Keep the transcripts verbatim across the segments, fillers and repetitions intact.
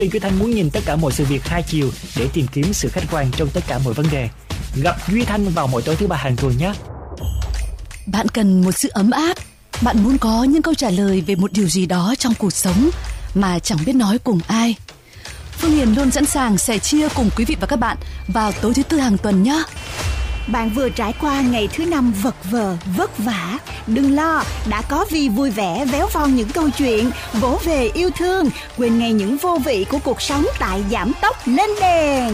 Duy Thanh muốn nhìn tất cả mọi sự việc hai chiều để tìm kiếm sự khách quan trong tất cả mọi vấn đề. Gặp Duy Thanh vào mỗi tối thứ ba hàng tuần nhé. Bạn cần một sự ấm áp. Bạn muốn có những câu trả lời về một điều gì đó trong cuộc sống mà chẳng biết nói cùng ai. Phương Hiền luôn sẵn sàng sẻ chia cùng quý vị và các bạn vào tối thứ tư hàng tuần nhé. Bạn vừa trải qua ngày thứ năm vật vờ, vất vả. Đừng lo, đã có Vi vui vẻ véo von những câu chuyện, vỗ về yêu thương, quên ngay những vô vị của cuộc sống tại Giảm Tốc Lên Đèn.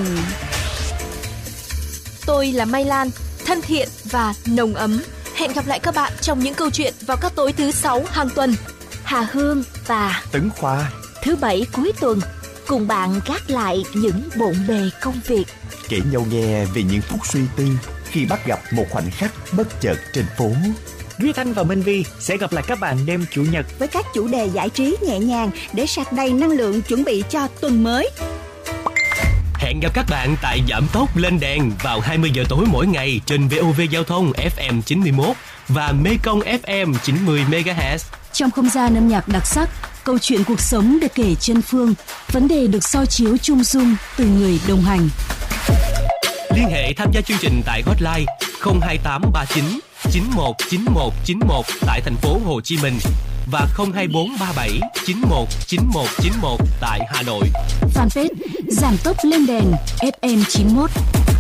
Tôi là Mai Lan, thân thiện và nồng ấm. Hẹn gặp lại các bạn trong những câu chuyện vào các tối thứ sáu hàng tuần. Hà Hương và Tấn Khoa thứ bảy cuối tuần cùng bạn gác lại những bộn bề công việc, kể nhau nghe về những phút suy tư khi bắt gặp một khoảnh khắc bất chợt trên phố. Duy Thanh và Minh Vi sẽ gặp lại các bạn đêm Chủ nhật với các chủ đề giải trí nhẹ nhàng để sạc đầy năng lượng chuẩn bị cho tuần mới. Hẹn gặp các bạn tại Giảm Tốc Lên Đèn vào hai mươi giờ tối mỗi ngày trên vê o vê Giao thông ép em chín mươi mốt và Mekong ép em chín mươi mê ga héc. Trong không gian âm nhạc đặc sắc, câu chuyện cuộc sống được kể chân phương, vấn đề được soi chiếu chung dung từ người đồng hành. Liên hệ tham gia chương trình tại hotline không hai tám ba chín chín một chín một chín một tại thành phố Hồ Chí Minh và không hai bốn ba bảy chín một chín một chín một tại Hà Nội. Fanpage Giảm Tốc Lên Đèn ép em chín mốt.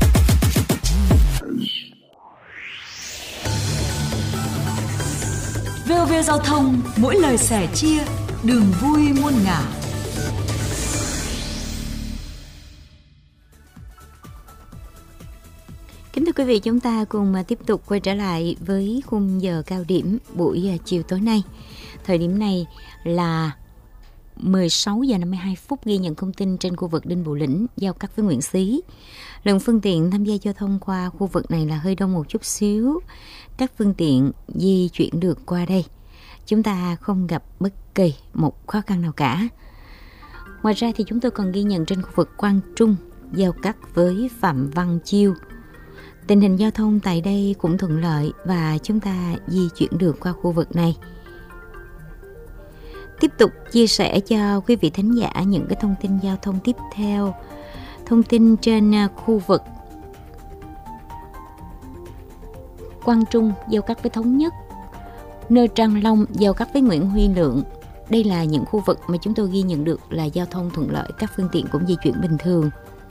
vê o vê Giao thông, mỗi lời sẻ chia, đường vui muôn ngả. Kính thưa quý vị, chúng ta cùng tiếp tục quay trở lại với khung giờ cao điểm buổi chiều tối nay. Thời điểm này là mười sáu giờ năm mươi hai phút, ghi nhận thông tin trên khu vực Đinh Bộ Lĩnh giao cắt với Nguyễn Xí. Lượng phương tiện tham gia giao thông qua khu vực này là hơi đông một chút xíu. Các phương tiện di chuyển được qua đây, chúng ta không gặp bất kỳ một khó khăn nào cả. Ngoài ra thì chúng tôi còn ghi nhận trên khu vực Quang Trung giao cắt với Phạm Văn Chiêu. Tình hình giao thông tại đây cũng thuận lợi và chúng ta di chuyển được qua khu vực này. Tiếp tục chia sẻ cho quý vị thính giả những cái thông tin giao thông tiếp theo. Thông tin trên khu vực Quang Trung giao cắt với Thống Nhất, nơi Trang Long giao cắt với Nguyễn Huy Lượng. Đây là những khu vực mà chúng tôi ghi nhận được là giao thông thuận lợi, các phương tiện cũng di chuyển bình thường.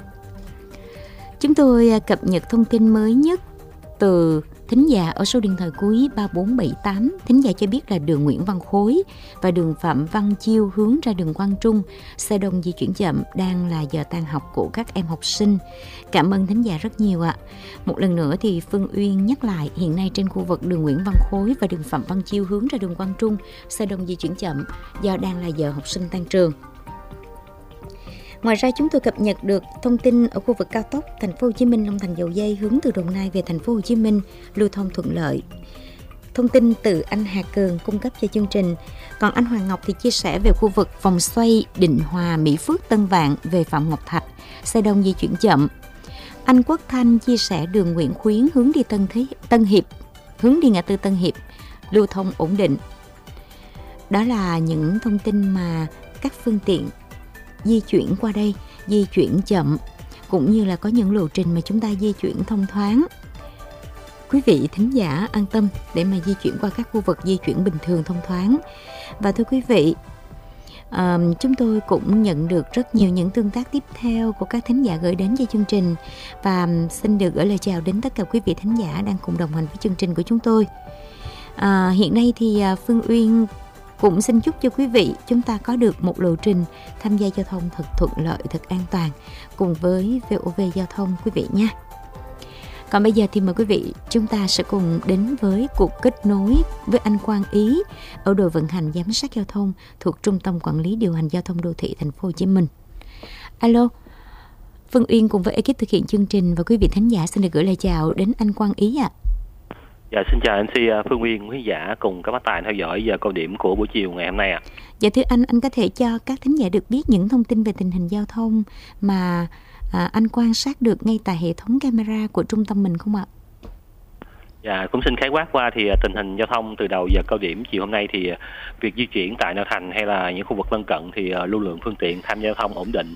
Chúng tôi cập nhật thông tin mới nhất từ thính giả ở số điện thoại cuối ba bốn bảy tám. Thính giả cho biết là đường Nguyễn Văn Khối và đường Phạm Văn Chiêu hướng ra đường Quang Trung, xe đông di chuyển chậm, đang là giờ tan học của các em học sinh. Cảm ơn thính giả rất nhiều ạ. Một lần nữa thì Phương Uyên nhắc lại, hiện nay trên khu vực đường Nguyễn Văn Khối và đường Phạm Văn Chiêu hướng ra đường Quang Trung, xe đông di chuyển chậm do đang là giờ học sinh tan trường. Ngoài ra chúng tôi cập nhật được thông tin ở khu vực cao tốc Thành phố Hồ Chí Minh Long Thành Dầu Giây hướng từ Đồng Nai về Thành phố Hồ Chí Minh lưu thông thuận lợi. Thông tin từ anh Hà Cường cung cấp cho chương trình. Còn anh Hoàng Ngọc thì chia sẻ về khu vực vòng xoay Định Hòa, Mỹ Phước, Tân Vạn về Phạm Ngọc Thạch, xe đông di chuyển chậm. Anh Quốc Thanh chia sẻ đường Nguyễn Khuyến hướng đi Tân Thế, Tân Hiệp, hướng đi ngã tư Tân Hiệp lưu thông ổn định. Đó là những thông tin mà các phương tiện di chuyển qua đây, di chuyển chậm, cũng như là có những lộ trình mà chúng ta di chuyển thông thoáng. Quý vị thính giả an tâm để mà di chuyển qua các khu vực di chuyển bình thường thông thoáng. Và thưa quý vị, uh, chúng tôi cũng nhận được rất nhiều những tương tác tiếp theo của các thính giả gửi đến cho chương trình. Và xin được gửi lời chào đến tất cả quý vị thính giả đang cùng đồng hành với chương trình của chúng tôi. Uh, hiện nay thì uh, Phương Uyên cũng xin chúc cho quý vị chúng ta có được một lộ trình tham gia giao thông thật thuận lợi, thật an toàn cùng với vê o vê Giao thông quý vị nha. Còn bây giờ thì mời quý vị chúng ta sẽ cùng đến với cuộc kết nối với anh Quang Ý ở đội vận hành giám sát giao thông thuộc Trung tâm Quản lý Điều hành Giao thông Đô thị Thành phố Hồ Chí Minh. Alo, Phương Uyên cùng với ekip thực hiện chương trình và quý vị thính giả xin được gửi lời chào đến anh Quang Ý ạ. À. Dạ, xin chào anh xê Phương Uyên, quý giả cùng các bác tài theo dõi giờ cao điểm của buổi chiều ngày hôm nay ạ. À. Dạ thưa anh, anh có thể cho các thính giả được biết những thông tin về tình hình giao thông mà à, anh quan sát được ngay tại hệ thống camera của trung tâm mình không ạ? Dạ, cũng xin khái quát qua thì tình hình giao thông từ đầu giờ cao điểm chiều hôm nay thì việc di chuyển tại nội thành hay là những khu vực lân cận thì lưu lượng phương tiện tham gia giao thông ổn định.